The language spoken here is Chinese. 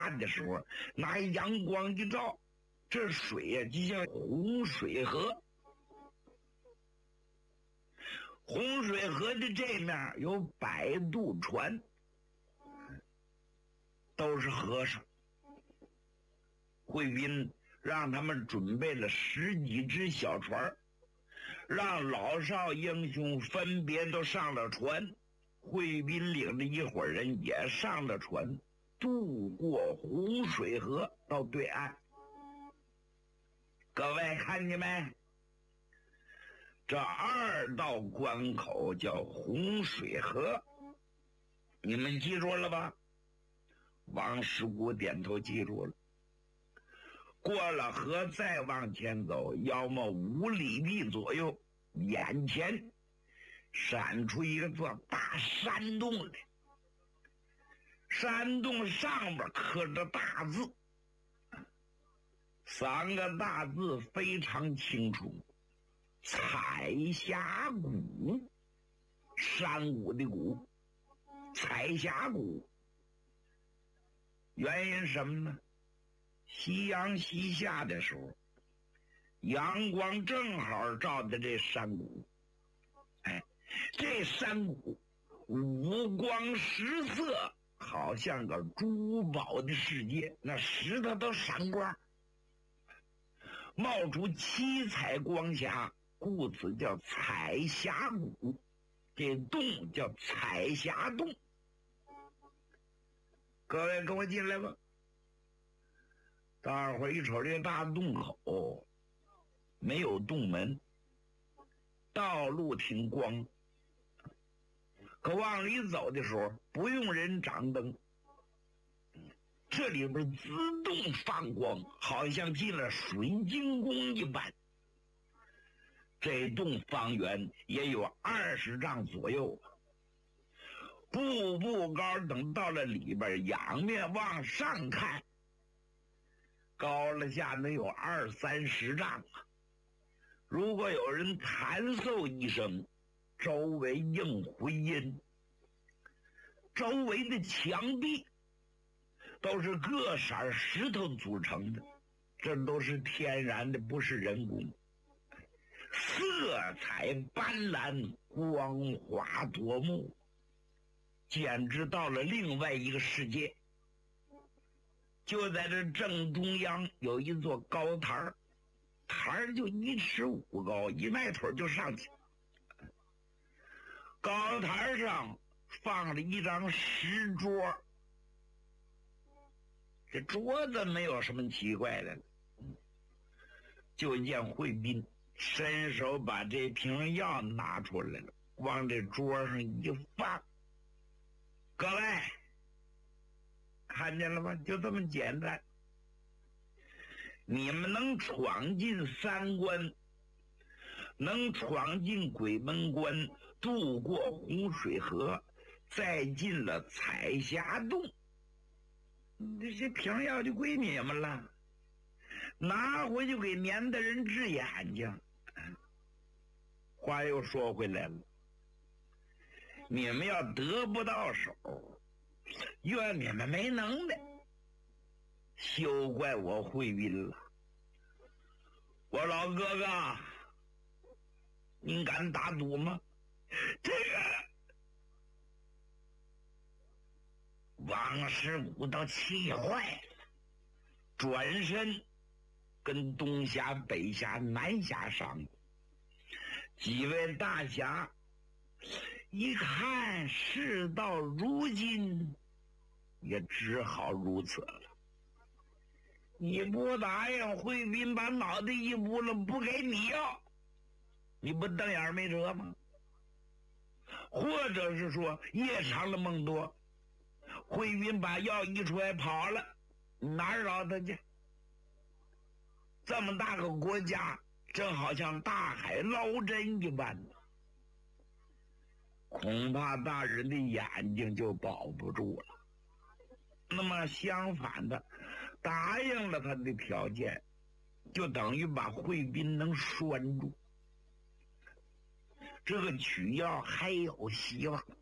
的时候，拿阳光一照，这水呀就像洪水河。洪水河的这面有摆渡船，都是和尚。慧斌让他们准备了10几只小船，让老少英雄分别都上了船。慧斌领着一伙人也上了船，渡过洪水河到对岸。各位看见没？这2道关口叫洪水河，你们记住了吧？王师姑点头记住了。过了河再往前走，要么5里地左右，眼前闪出一个座大山洞来。山洞上边刻着大字，3个大字非常清楚：彩霞谷。山谷的谷，彩霞谷。原因什么呢？夕阳西下的时候，阳光正好照在这山谷。这山谷五光十色，好像个珠宝的世界，那石头都闪光，冒出七彩光霞，故此叫彩霞谷。这洞叫彩霞洞。各位跟我进来吧。大伙儿一瞅这大洞口，没有洞门，道路挺光，可往里走的时候不用人掌灯，这里边自动放光，好像进了水晶宫一般。这洞方圆也有20丈左右，步步高。等到了里边，仰面往上看，高了下能有20、30丈啊！如果有人弹奏一声，周围应回音。周围的墙壁都是各色石头组成的，这都是天然的，不是人工。色彩斑斓，光滑夺目，简直到了另外一个世界。就在这正中央有一座高台，台就1.5尺高，一迈腿就上去。高台上放了一张石桌，这桌子没有什么奇怪的，就见慧斌伸手把这瓶药拿出来了，往这桌上一放。各位看见了吗？就这么简单。你们能闯进3关，能闯进鬼门关，渡过洪水河，再进了彩霞洞，这些瓶药就归你们了，拿回去给年的人治眼睛。话又说回来了，你们要得不到手，怨你们没能耐，休怪我慧斌了。我老哥哥，您敢打赌吗？这个王师傅都气坏了，转身跟东侠、北侠、南侠商议。几位大侠一看事到如今，也只好如此了。你不答应，慧斌把脑袋一捂了，不给你药，你不瞪眼没辙吗？或者是说夜长了梦多，慧斌把药一出来跑了，哪儿找他去？这么大个国家，正好像大海捞针一般，恐怕大人的眼睛就保不住了。那么相反的，答应了他的条件，就等于把慧斌能拴住，这个取药还有希望。